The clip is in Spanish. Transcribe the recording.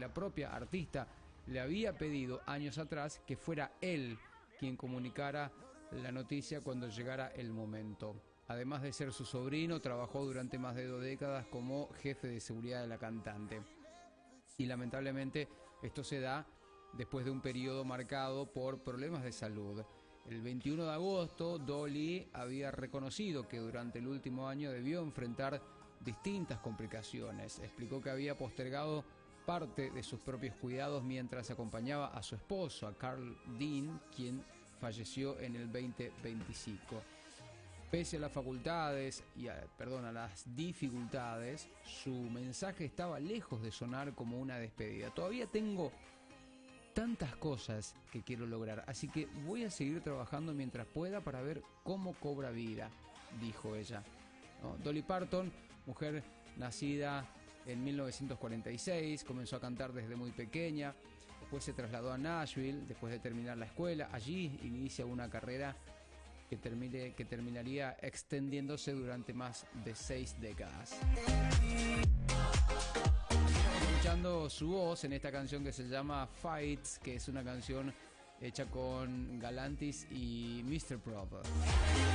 la propia artista le había pedido años atrás que fuera él quien comunicara la noticia cuando llegara el momento. Además de ser su sobrino, trabajó durante más de 2 décadas como jefe de seguridad de la cantante. Y lamentablemente esto se da después de un periodo marcado por problemas de salud. El 21 de agosto, Dolly había reconocido que durante el último año debió enfrentar distintas complicaciones. Explicó que había postergado parte de sus propios cuidados mientras acompañaba a su esposo, a Carl Dean, quien falleció en el 2025. Pese a las facultades a las dificultades, su mensaje estaba lejos de sonar como una despedida. Todavía tengo tantas cosas que quiero lograr, así que voy a seguir trabajando mientras pueda para ver cómo cobra vida, dijo ella. ¿No? Dolly Parton, mujer nacida en 1946, comenzó a cantar desde muy pequeña, después se trasladó a Nashville, después de terminar la escuela. Allí inicia una carrera que terminaría extendiéndose durante más de 6 décadas. Escuchando su voz en esta canción que se llama Fights, que es una canción hecha con Galantis y Mr. Proper.